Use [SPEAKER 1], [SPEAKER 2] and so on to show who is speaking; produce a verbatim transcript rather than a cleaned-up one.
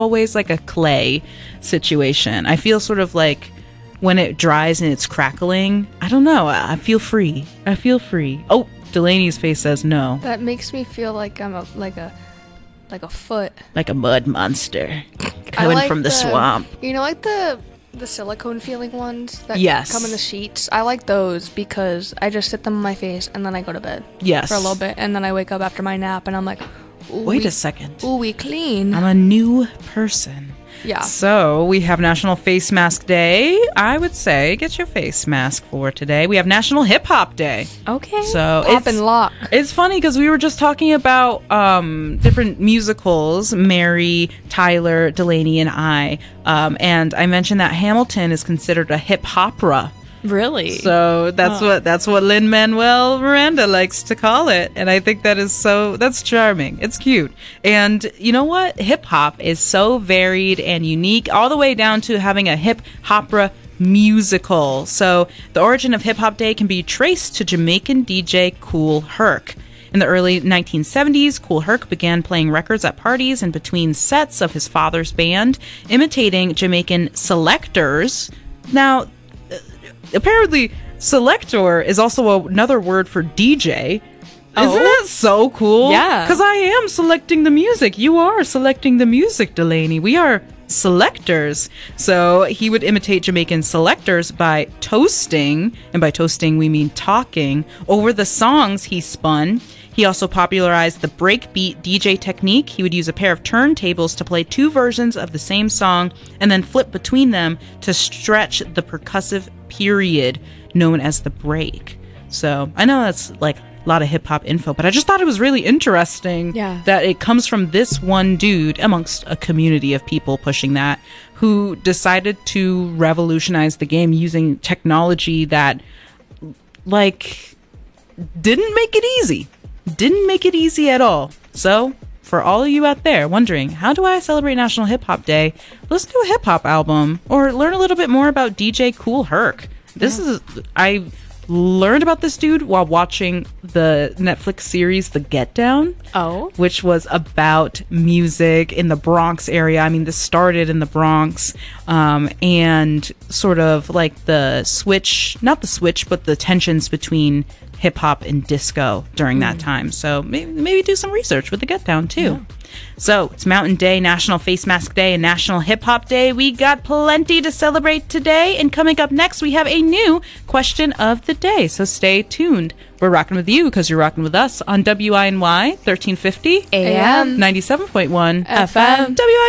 [SPEAKER 1] always like a clay situation. I feel sort of like when it dries and it's crackling. I don't know. I feel free. I feel free. Oh, Delaney's face says no.
[SPEAKER 2] That makes me feel like I'm a like a like a foot.
[SPEAKER 1] Like a mud monster
[SPEAKER 2] I
[SPEAKER 1] coming
[SPEAKER 2] like
[SPEAKER 1] from the,
[SPEAKER 2] the
[SPEAKER 1] swamp.
[SPEAKER 2] You know, like the the silicone feeling ones that
[SPEAKER 1] Yes.
[SPEAKER 2] come in the sheets. I like those because I just sit them on my face and then I go to bed.
[SPEAKER 1] Yes.
[SPEAKER 2] For a little bit, and then I wake up after my nap and I'm like, ooh,
[SPEAKER 1] Wait
[SPEAKER 2] we,
[SPEAKER 1] a second.
[SPEAKER 2] Ooh, we clean.
[SPEAKER 1] I'm a new person.
[SPEAKER 2] Yeah.
[SPEAKER 1] So we have National Face Mask Day. I would say get your face mask for today. We have National Hip Hop Day.
[SPEAKER 2] Okay.
[SPEAKER 1] So
[SPEAKER 2] Pop
[SPEAKER 1] it's,
[SPEAKER 2] and lock.
[SPEAKER 1] It's funny because we were just talking about um, different musicals, Mary, Tyler, Delaney, and I. Um, and I mentioned that Hamilton is considered a hip opera.
[SPEAKER 3] Really?
[SPEAKER 1] So that's
[SPEAKER 3] Oh.
[SPEAKER 1] what that's what Lin-Manuel Miranda likes to call it, and I think that is so that's charming. It's cute, and you know what? Hip hop is so varied and unique, all the way down to having a hip opera musical. So the origin of Hip Hop Day can be traced to Jamaican D J Kool Herc. In the early nineteen seventies, Kool Herc began playing records at parties and between sets of his father's band, imitating Jamaican selectors. Now, apparently, selector is also another word for D J.
[SPEAKER 3] Oh.
[SPEAKER 1] Isn't that so cool?
[SPEAKER 3] Yeah.
[SPEAKER 1] Because I am selecting the music. You are selecting the music, Delaney. We are selectors. So he would imitate Jamaican selectors by toasting, and by toasting we mean talking, over the songs he spun. He also popularized the breakbeat D J technique. He would use a pair of turntables to play two versions of the same song and then flip between them to stretch the percussive period known as the break. So I know that's like a lot of hip hop info, but I just thought it was really interesting
[SPEAKER 3] Yeah.
[SPEAKER 1] that it comes from this one dude amongst a community of people pushing that, who decided to revolutionize the game using technology that like didn't make it easy. Didn't make it easy at all. So, for all of you out there wondering, how do I celebrate National Hip Hop Day? Listen to a hip hop album or learn a little bit more about D J Kool Herc. This yeah. is, I learned about this dude while watching the Netflix series The Get Down.
[SPEAKER 3] Oh.
[SPEAKER 1] Which was about music in the Bronx area. I mean, this started in the Bronx, um, and sort of like the switch, not the switch, but the tensions between hip hop and disco during mm. that time. So maybe, maybe do some research with The Get Down too. Yeah. So it's Mountain Day, National Face Mask Day, and National Hip Hop Day. We got plenty to celebrate today. And coming up next, we have a new question of the day. So stay tuned. We're rocking with you because you're rocking with us on W I N Y thirteen fifty
[SPEAKER 2] A M
[SPEAKER 1] ninety-seven point one
[SPEAKER 2] F M.
[SPEAKER 1] W I N Y.